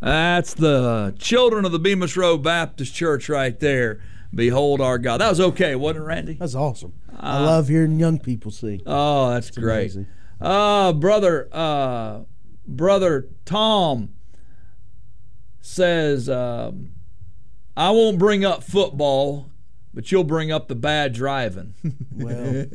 That's the children of the Bemis Road Baptist Church right there. Behold our God. That was okay, wasn't it, Randy? That's awesome. I love hearing young people sing. Oh, that's great. Brother Tom says, I won't bring up football, but you'll bring up the bad driving. Well,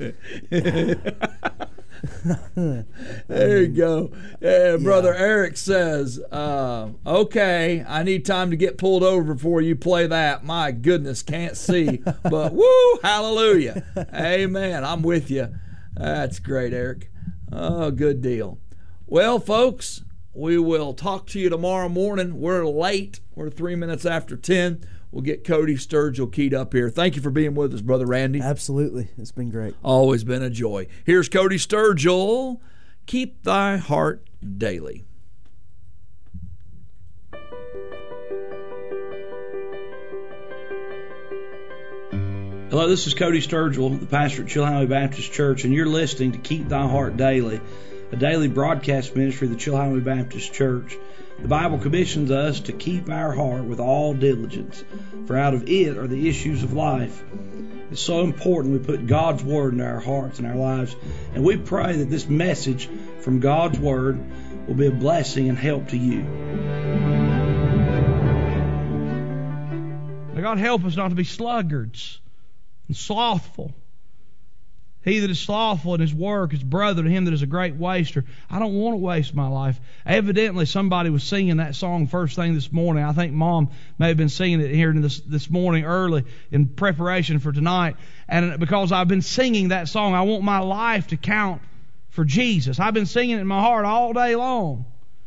there you go. Yeah, Brother Eric says, okay, I need time to get pulled over before you play that. My goodness, can't see. But woo, hallelujah. Amen. I'm with you. That's great, Eric. Oh, good deal. Well, folks, we will talk to you tomorrow morning. We're late. We're 3 minutes after 10. We'll get Cody Sturgill keyed up here. Thank you for being with us, Brother Randy. Absolutely. It's been great. Always been a joy. Here's Cody Sturgill. Keep thy heart daily. Hello, this is Cody Sturgill, the pastor at Chilhowee Baptist Church, and you're listening to Keep Thy Heart Daily, a daily broadcast ministry of the Chilhowee Baptist Church. The Bible commissions us to keep our heart with all diligence, for out of it are the issues of life. It's so important we put God's Word into our hearts and our lives, and we pray that this message from God's Word will be a blessing and help to you. May God help us not to be sluggards and slothful. He that is slothful in his work is brother to him that is a great waster. I don't want to waste my life. Evidently, somebody was singing that song first thing this morning. I think Mom may have been singing it here this morning early in preparation for tonight. And because I've been singing that song, I want my life to count for Jesus. I've been singing it in my heart all day long.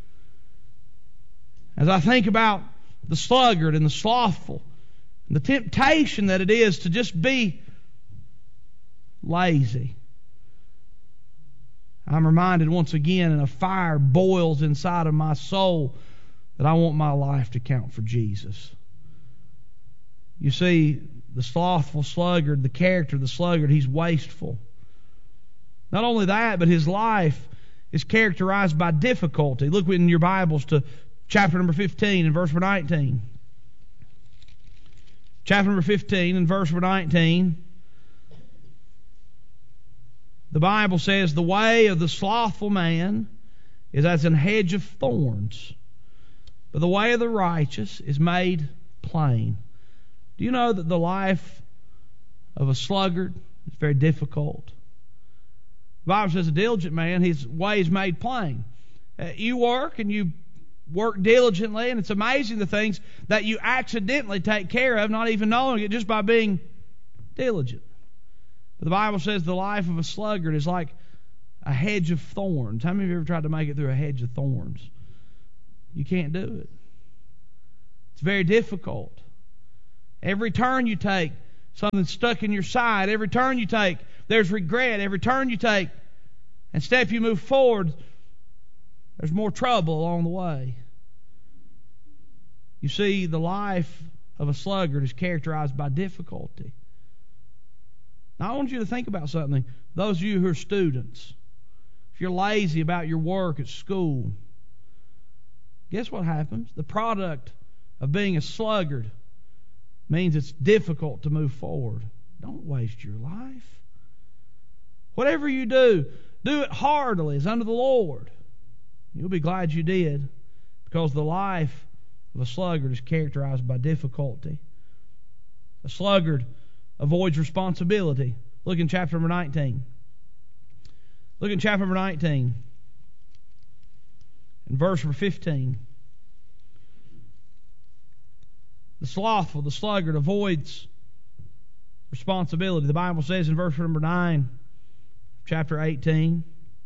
As I think about the sluggard and the slothful, and the temptation that it is to just be lazy, I'm reminded once again, and a fire boils inside of my soul, that I want my life to count for Jesus. You see, the slothful sluggard, the character of the sluggard, he's wasteful. Not only that, but his life is characterized by difficulty. Look in your Bibles to chapter number 15 and verse 19. Chapter number 15 and verse 19. The Bible says, the way of the slothful man is as an hedge of thorns, but the way of the righteous is made plain. Do you know that the life of a sluggard is very difficult? The Bible says a diligent man, his way is made plain. You work and you work diligently, and it's amazing the things that you accidentally take care of, not even knowing it, just by being diligent. But the Bible says the life of a sluggard is like a hedge of thorns. How many of you ever tried to make it through a hedge of thorns? You can't do it. It's very difficult. Every turn you take, something's stuck in your side. Every turn you take, there's regret. Every turn you take and step you move forward, there's more trouble along the way. You see, the life of a sluggard is characterized by difficulty. Now, I want you to think about something. Those of you who are students, if you're lazy about your work at school, guess what happens? The product of being a sluggard means it's difficult to move forward. Don't waste your life. Whatever you do it heartily as unto the Lord. You'll be glad you did, because the life of a sluggard is characterized by difficulty. A sluggard avoids responsibility. Look in chapter number 19. Look in chapter number 19. In verse number 15. The slothful, the sluggard, avoids responsibility. The Bible says in verse number 9, chapter 18.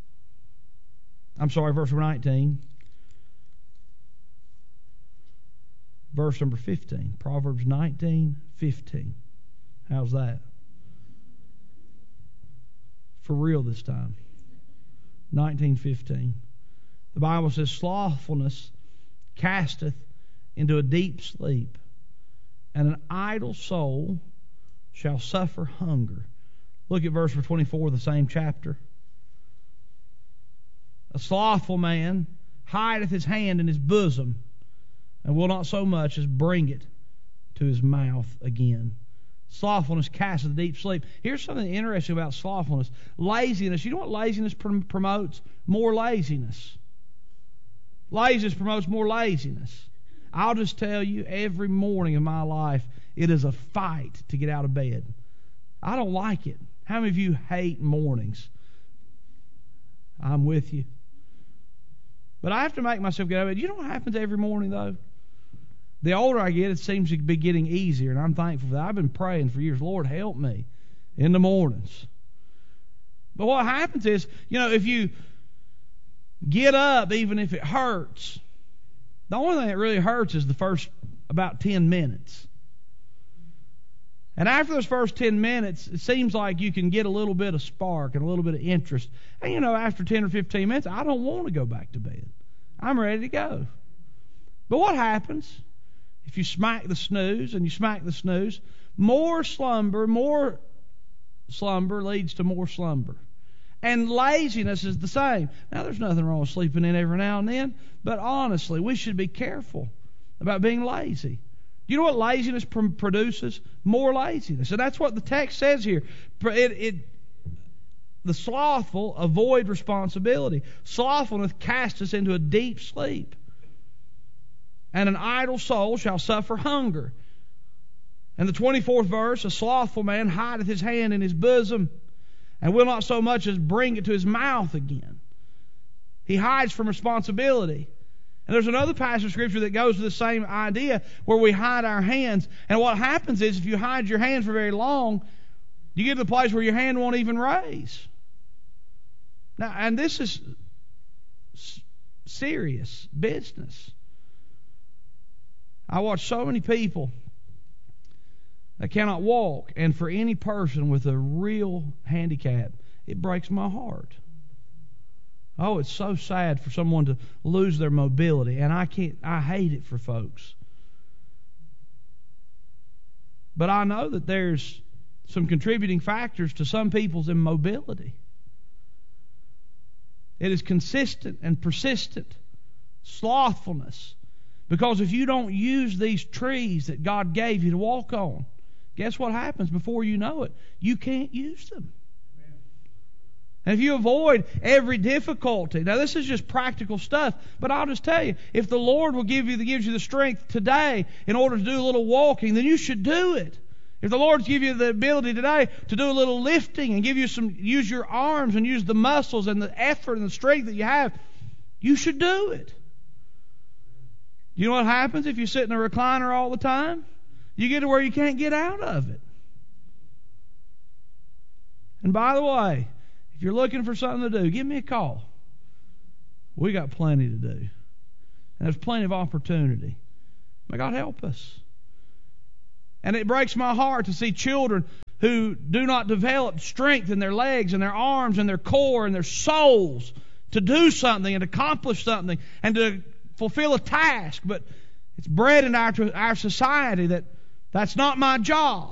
Verse number 19. Verse number 15. Proverbs 19:15. How's that? For real this time. 19:15. The Bible says, slothfulness casteth into a deep sleep, and an idle soul shall suffer hunger. Look at verse 24 of the same chapter. A slothful man hideth his hand in his bosom, and will not so much as bring it to his mouth again. Slothfulness casteth a deep sleep. Here's something interesting about slothfulness. Laziness. You know what laziness promotes? More laziness. Laziness promotes more laziness. I'll just tell you, every morning of my life, it is a fight to get out of bed. I don't like it. How many of you hate mornings? I'm with you. But I have to make myself get out of bed. You know what happens every morning, though? The older I get, it seems to be getting easier, and I'm thankful for that. I've been praying for years, Lord, help me in the mornings. But what happens is, if you get up, even if it hurts, the only thing that really hurts is the first about 10 minutes. And after those first 10 minutes, it seems like you can get a little bit of spark and a little bit of interest. And, after 10 or 15 minutes, I don't want to go back to bed. I'm ready to go. But what happens if you smack the snooze and you smack the snooze? More slumber leads to more slumber. And laziness is the same. Now, there's nothing wrong with sleeping in every now and then, but honestly, we should be careful about being lazy. Do you know what laziness produces? More laziness. And that's what the text says here. The slothful avoid responsibility. Slothfulness casts us into a deep sleep. And an idle soul shall suffer hunger. And the 24th verse, a slothful man hideth his hand in his bosom, and will not so much as bring it to his mouth again. He hides from responsibility. And there's another passage of Scripture that goes with the same idea, where we hide our hands. And what happens is, if you hide your hands for very long, you get to the place where your hand won't even raise. Now, and this is serious business. I watch so many people that cannot walk, and for any person with a real handicap, it breaks my heart. Oh, it's so sad for someone to lose their mobility, and I hate it for folks. But I know that there's some contributing factors to some people's immobility. It is consistent and persistent slothfulness. Because if you don't use these trees that God gave you to walk on, guess what happens before you know it? You can't use them. And if you avoid every difficulty, now this is just practical stuff, but I'll just tell you, if the Lord gives you the strength today in order to do a little walking, then you should do it. If the Lord gives you the ability today to do a little lifting and use your arms and use the muscles and the effort and the strength that you have, you should do it. You know what happens if you sit in a recliner all the time? You get to where you can't get out of it. And by the way, if you're looking for something to do, give me a call. We got plenty to do. And there's plenty of opportunity. May God help us. And it breaks my heart to see children who do not develop strength in their legs and their arms and their core and their souls to do something and accomplish something and to fulfill a task. But it's bred in our society that that's not my job.